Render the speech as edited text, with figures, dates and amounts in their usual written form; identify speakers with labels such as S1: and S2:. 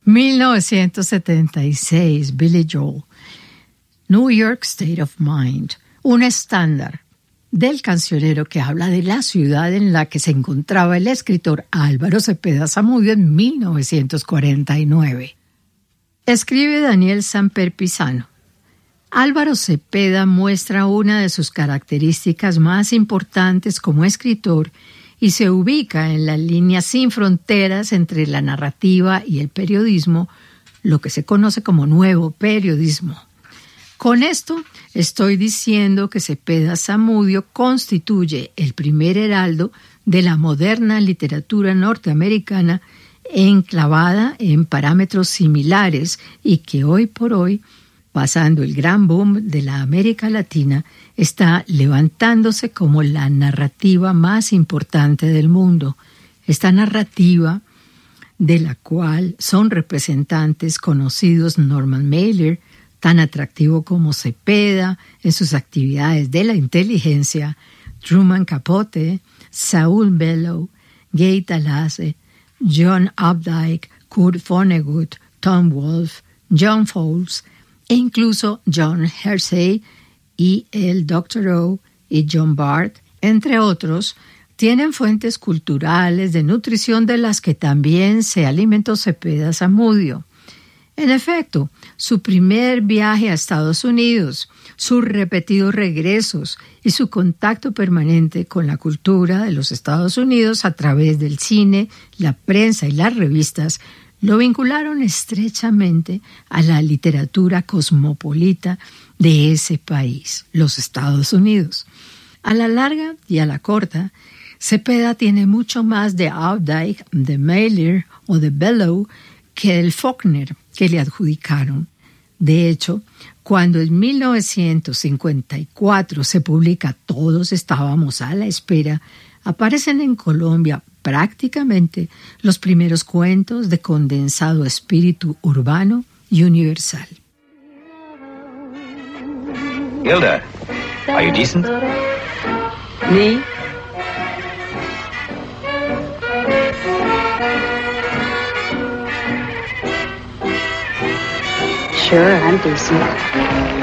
S1: 1976, Billy Joel, New York State of Mind, un estándar del cancionero que habla de la ciudad en la que se encontraba el escritor Álvaro Cepeda Zamudio en 1949. Escribe Daniel Samper Pisano. Álvaro Cepeda muestra una de sus características más importantes como escritor y se ubica en la línea sin fronteras entre la narrativa y el periodismo, lo que se conoce como nuevo periodismo. Con esto estoy diciendo que Cepeda Zamudio constituye el primer heraldo de la moderna literatura norteamericana enclavada en parámetros similares y que hoy por hoy, pasando el gran boom de la América Latina, está levantándose como la narrativa más importante del mundo. Esta narrativa, de la cual son representantes conocidos Norman Mailer, tan atractivo como Cepeda en sus actividades de la inteligencia, Truman Capote, Saul Bellow, Gay Talese, John Updike, Kurt Vonnegut, Tom Wolfe, John Fowles, e incluso John Hersey y el Dr. O y John Bart, entre otros, tienen fuentes culturales de nutrición de las que también se alimentó Cepeda Zamudio. En efecto, su primer viaje a Estados Unidos, sus repetidos regresos y su contacto permanente con la cultura de los Estados Unidos a través del cine, la prensa y las revistas lo vincularon estrechamente a la literatura cosmopolita de ese país, los Estados Unidos. A la larga y a la corta, Cepeda tiene mucho más de Updike, de Mailer o de Bellow que del Faulkner que le adjudicaron. De hecho, cuando en 1954 se publica Todos estábamos a la espera, aparecen en Colombia prácticamente los primeros cuentos de condensado espíritu urbano y universal.
S2: Hilda, are you decent?
S3: Me? Sure, I'm decent.